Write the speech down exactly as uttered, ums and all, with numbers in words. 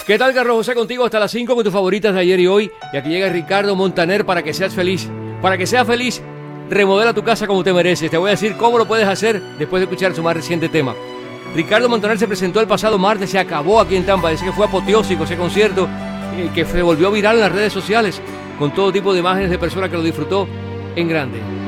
¿Qué tal, Carlos José? Contigo hasta las cinco con tus favoritas de ayer y hoy. Y aquí llega Ricardo Montaner para que seas feliz. Para que seas feliz, remodela tu casa como te mereces. Te voy a decir cómo lo puedes hacer después de escuchar su más reciente tema. Ricardo Montaner se presentó el pasado martes, se acabó aquí en Tampa. Dice que fue apoteósico ese concierto, eh, que se volvió viral en las redes sociales, con todo tipo de imágenes de personas que lo disfrutó en grande.